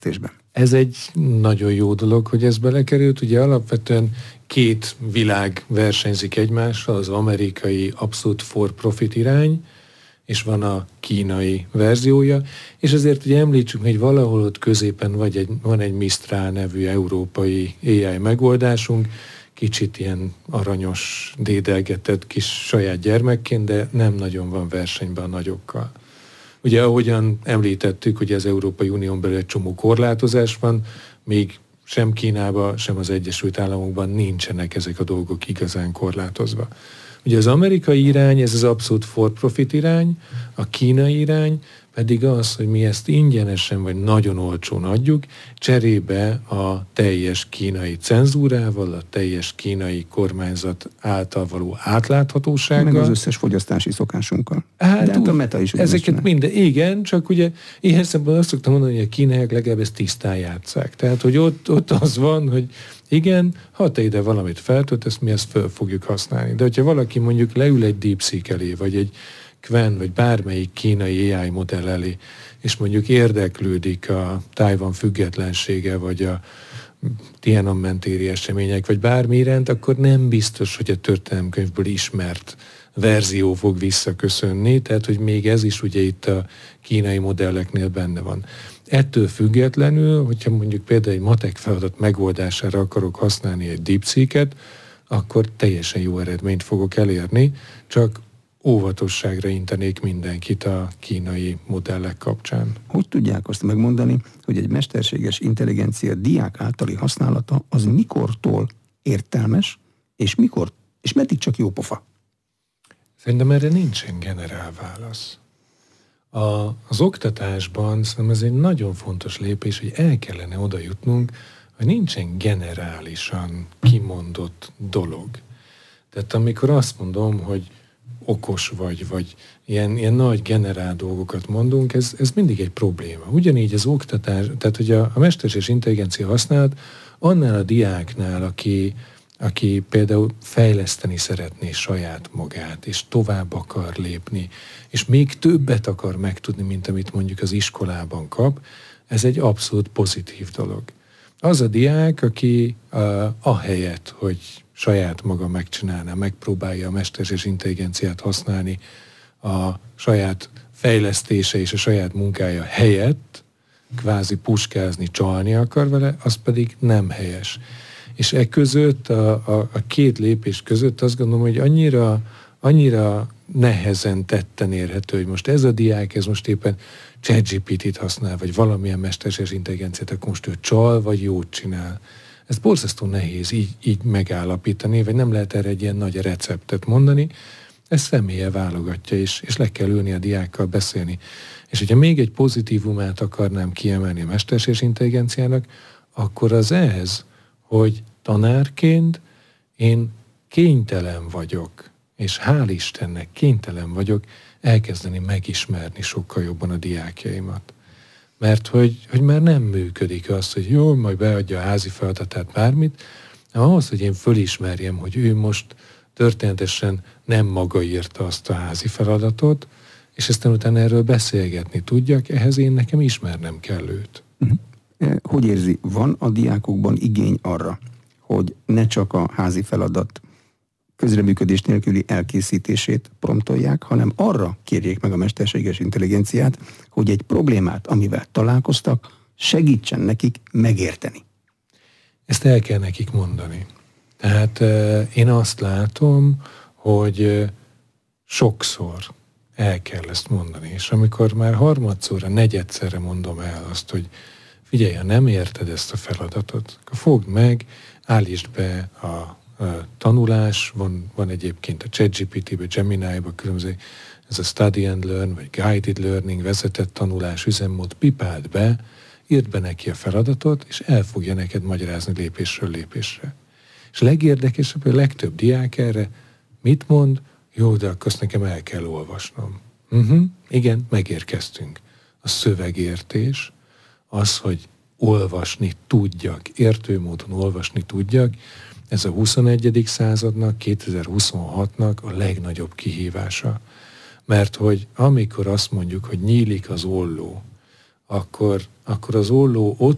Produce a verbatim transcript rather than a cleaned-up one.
Ez egy nagyon jó dolog, hogy ez belekerült. Ugye alapvetően két világ versenyzik egymással, az amerikai abszolút for profit irány, és van a kínai verziója, és azért ugye említsük, hogy valahol ott középen vagy egy, van egy Mistral nevű európai á i megoldásunk, kicsit ilyen aranyos, dédelgetett kis saját gyermekként, de nem nagyon van versenyben a nagyokkal. Ugye ahogyan említettük, hogy az Európai Unión belül egy csomó korlátozás van, még sem Kínában, sem az Egyesült Államokban nincsenek ezek a dolgok igazán korlátozva. Ugye az amerikai irány, ez az abszolút for profit irány, a kínai irány pedig az, hogy mi ezt ingyenesen vagy nagyon olcsón adjuk, cserébe a teljes kínai cenzúrával, a teljes kínai kormányzat által való átláthatósággal. Meg az összes fogyasztási szokásunkkal. Hát, de hát a Meta is ezeket minden, igen, csak ugye ilyen szemben azt szoktam mondani, hogy a kínaiak legalább ezt tisztán játsszák. Tehát, hogy ott, ott az van, hogy igen, ha te ide valamit feltöltesz, mi ezt föl fogjuk használni. De hogyha valaki mondjuk leül egy DeepSeek elé, vagy egy Qwen, vagy bármelyik kínai á i modell elé, és mondjuk érdeklődik a Tajvan függetlensége, vagy a Tiananmen-téri események, vagy bármi iránt, akkor nem biztos, hogy a történelemkönyvből ismert verzió fog visszaköszönni, tehát, hogy még ez is ugye itt a kínai modelleknél benne van. Ettől függetlenül, hogyha mondjuk például egy matek feladat megoldására akarok használni egy DeepSeek-et, akkor teljesen jó eredményt fogok elérni, csak óvatosságra intenék mindenkit a kínai modellek kapcsán. Hogy tudják azt megmondani, hogy egy mesterséges intelligencia diák általi használata az mikortól értelmes, és mikor, és meddig csak jó pofa? Szerintem erre nincsen generál válasz. A, az oktatásban szerintem ez egy nagyon fontos lépés, hogy el kellene oda jutnunk, hogy nincsen generálisan kimondott dolog. Tehát amikor azt mondom, hogy okos vagy, vagy ilyen, ilyen nagy generál dolgokat mondunk, ez, ez mindig egy probléma. Ugyanígy az oktatás, tehát hogy a, a mesterséges intelligencia használat annál a diáknál, aki, aki például fejleszteni szeretné saját magát, és tovább akar lépni, és még többet akar megtudni, mint amit mondjuk az iskolában kap, ez egy abszolút pozitív dolog. Az a diák, aki uh, ahelyett, hogy saját maga megcsinálná, megpróbálja a mesterséges intelligenciát használni a saját fejlesztése és a saját munkája helyett, kvázi puskázni, csalni akar vele, az pedig nem helyes. És e között, a, a, a két lépés között azt gondolom, hogy annyira, annyira nehezen tetten érhető, hogy most ez a diák, ez most éppen ChatGPT-t használ, vagy valamilyen mesterséges intelligenciát, akkor most ő csal, vagy jót csinál. Ez borzasztó nehéz így, így megállapítani, vagy nem lehet erre egy ilyen nagy receptet mondani. Ez személye válogatja, és, és le kell ülni a diákkal beszélni. És hogyha még egy pozitívumát akarnám kiemelni a mesterséges intelligenciának, akkor az ez, hogy tanárként én kénytelen vagyok, és hál' Istennek kénytelen vagyok elkezdeni megismerni sokkal jobban a diákjaimat. Mert hogy, hogy már nem működik az, hogy jó, majd beadja a házi feladatát bármit, ahhoz, hogy én fölismerjem, hogy ő most történetesen nem maga írta azt a házi feladatot, és aztán utána erről beszélgetni tudjak, ehhez én nekem ismernem kell őt. Hogy érzi, van a diákokban igény arra, hogy ne csak a házi feladat közreműködés nélküli elkészítését promptolják, hanem arra kérjék meg a mesterséges intelligenciát, hogy egy problémát, amivel találkoztak, segítsen nekik megérteni. Ezt el kell nekik mondani. Tehát én azt látom, hogy sokszor el kell ezt mondani, és amikor már harmadszorra, negyedszerre mondom el azt, hogy figyelj, ha nem érted ezt a feladatot, akkor fogd meg, állítsd be a tanulás, van, van egyébként a ChatGPT-be, Gemini-ba különböző, ez a Study and Learn, vagy Guided Learning, vezetett tanulás, üzemmód, pipáld be, írd be neki a feladatot, és el fogja neked magyarázni lépésről lépésre. És legérdekesebb, hogy a legtöbb diák erre mit mond? Jó, de akkor azt nekem el kell olvasnom. Uh-huh, igen, megérkeztünk. A szövegértés, az, hogy olvasni tudjak, értő módon olvasni tudjak, ez a huszonegyedik századnak, kétezer-huszonhatnak a legnagyobb kihívása. Mert hogy amikor azt mondjuk, hogy nyílik az olló, akkor, akkor az olló ott